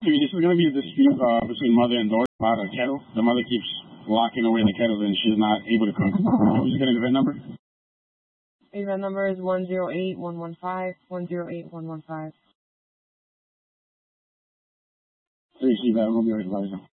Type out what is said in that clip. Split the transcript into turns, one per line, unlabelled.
This is going to be a dispute between mother and daughter about a kettle. The mother keeps locking away the kettle and she's not able to cook. Who's getting the VIN number?
The VIN number is 108115 108115.
Please see that. We'll be right advising.